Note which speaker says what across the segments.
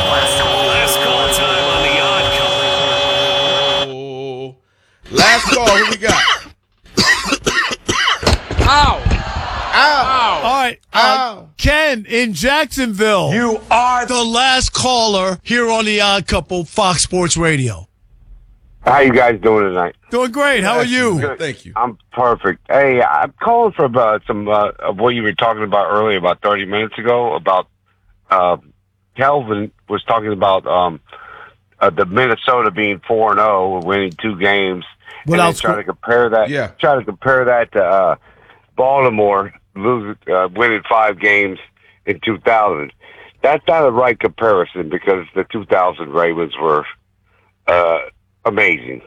Speaker 1: Last call time on the Odd Couple.
Speaker 2: Last call. Who we got?
Speaker 3: Ow!
Speaker 2: Ow!
Speaker 4: All right.
Speaker 2: Ow!
Speaker 4: Ken in Jacksonville.
Speaker 5: You are
Speaker 4: the last caller here on the Odd Couple, Fox Sports Radio.
Speaker 6: How you guys doing tonight?
Speaker 4: Doing great. How are you?
Speaker 2: Good. Thank you.
Speaker 6: I'm perfect. Hey, I'm calling for some of what you were talking about earlier, about 30 minutes ago, about Kelvin was talking about the Minnesota being 4-0, winning 2 games,
Speaker 4: Without
Speaker 6: and try to compare that.
Speaker 2: Yeah.
Speaker 6: Try to compare that to Baltimore winning 5 games in 2000. That's not a right comparison because the 2000 Ravens were amazing.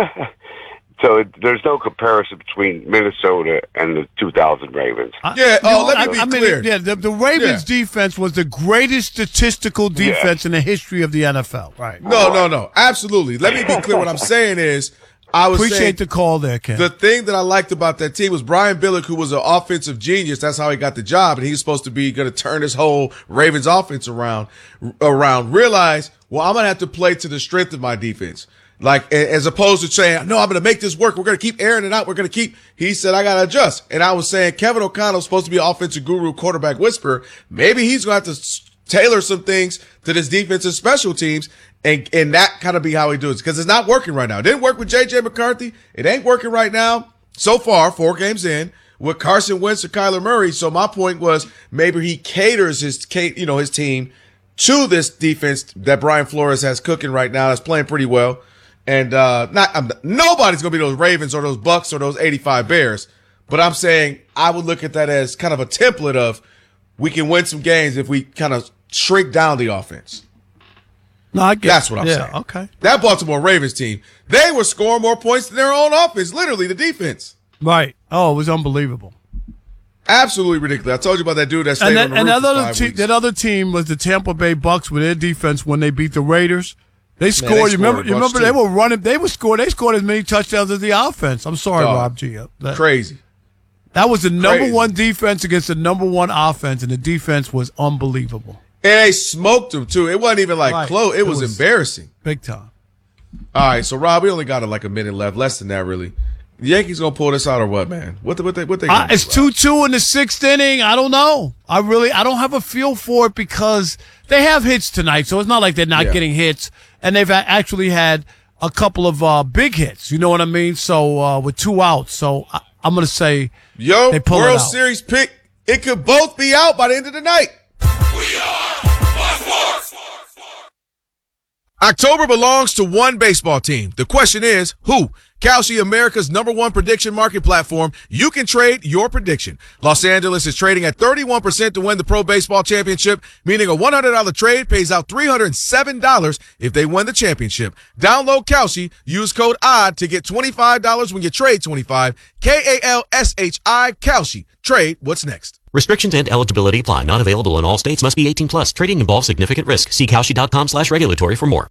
Speaker 6: So there's no comparison between Minnesota and the 2000 Ravens.
Speaker 2: Yeah. Let me be clear.
Speaker 4: The Ravens' defense was the greatest statistical defense in the history of the NFL. Right.
Speaker 2: No. Absolutely. Let me be clear. What I'm saying is, I was
Speaker 4: Appreciate the call there, Ken.
Speaker 2: The thing that I liked about that team was Brian Billick, who was an offensive genius. That's how he got the job, and he's supposed to be going to turn this whole Ravens offense around. Realize, well, I'm going to have to play to the strength of my defense. Like, as opposed to saying, no, I'm going to make this work. We're going to keep airing it out. He said, I got to adjust. And I was saying, Kevin O'Connell's supposed to be an offensive guru, quarterback whisperer. Maybe he's going to have to tailor some things to this defensive special teams. And that kind of be how he does it. Because it's not working right now. It didn't work with J.J. McCarthy. It ain't working right now. So far, 4 games in with Carson Wentz or Kyler Murray. So my point was maybe he caters his team to this defense that Brian Flores has cooking right now. That's playing pretty well. And nobody's going to be those Ravens or those Bucks or those 85 Bears. But I'm saying I would look at that as kind of a template of we can win some games if we kind of shrink down the offense.
Speaker 4: No, I get
Speaker 2: That's what I'm saying.
Speaker 4: Okay.
Speaker 2: That Baltimore Ravens team, they were scoring more points than their own offense, literally the defense.
Speaker 4: Right. Oh, it was unbelievable.
Speaker 2: Absolutely ridiculous. I told you about that dude that stayed on the roof for 5 weeks.
Speaker 4: That other team was the Tampa Bay Bucks with their defense when they beat the Raiders. They scored. You remember they were running. They scored as many touchdowns as the offense. I'm sorry, Rob G.
Speaker 2: Crazy.
Speaker 4: That was the number one defense against the number one offense, and the defense was unbelievable.
Speaker 2: And they smoked them too. It wasn't even close. It was embarrassing.
Speaker 4: Big time.
Speaker 2: All right, so Rob, we only got a minute left, less than that really. The Yankees gonna pull this out or what, man? What they?
Speaker 4: It's 2-2 in the 6th inning. I don't know. I don't have a feel for it because they have hits tonight, so it's not like they're not getting hits. And they've actually had a couple of big hits. You know what I mean? So with 2 outs. So I'm going to say they pull
Speaker 2: World
Speaker 4: it out.
Speaker 2: Series pick. It could both be out by the end of the night.
Speaker 1: We are Fox Sports.
Speaker 2: October belongs to one baseball team. The question is, who? Kalshi, America's #1 prediction market platform. You can trade your prediction. Los Angeles is trading at 31% to win the Pro Baseball Championship, meaning a $100 trade pays out $307 if they win the championship. Download Kalshi. Use code ODD to get $25 when you trade 25. KALSHI Kalshi. Trade what's next.
Speaker 7: Restrictions and eligibility apply. Not available in all states. Must be 18 plus. Trading involves significant risk. See Kalshi.com/regulatory for more.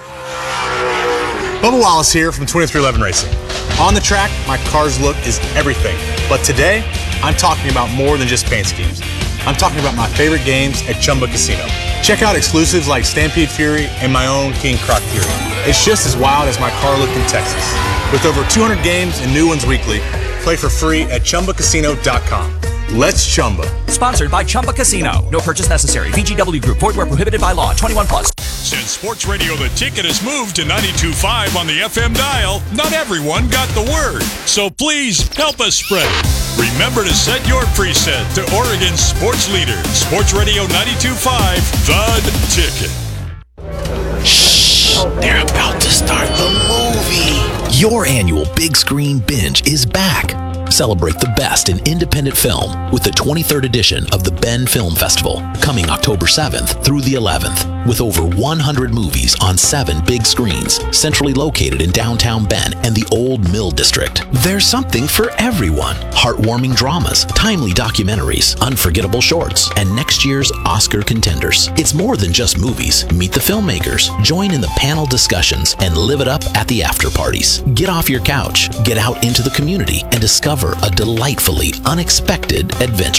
Speaker 8: Bubba Wallace here from 2311 Racing. On the track, my car's look is everything. But today, I'm talking about more than just paint schemes. I'm talking about my favorite games at Chumba Casino. Check out exclusives like Stampede Fury and my own King Croc Fury. It's just as wild as my car look in Texas. With over 200 games and new ones weekly, play for free at ChumbaCasino.com. Let's Chumba.
Speaker 9: Sponsored by Chumba Casino. No purchase necessary. VGW Group. Void where prohibited by law. 21 plus.
Speaker 1: Since Sports Radio The Ticket has moved to 92.5 on the FM dial, not everyone got the word. So please help us spread it. Remember to set your preset to Oregon's sports leader. Sports Radio 92.5, The Ticket.
Speaker 10: Shh, they're about to start the movie. Your annual big screen binge is back. Celebrate the best in independent film with the 23rd edition of the Bend Film Festival, coming October 7th through the 11th, with over 100 movies on 7 big screens, centrally located in downtown Bend and the Old Mill District. There's something for everyone. Heartwarming dramas, timely documentaries, unforgettable shorts, and next year's Oscar contenders. It's more than just movies. Meet the filmmakers, join in the panel discussions, and live it up at the after parties. Get off your couch, get out into the community, and discover a delightfully unexpected adventure.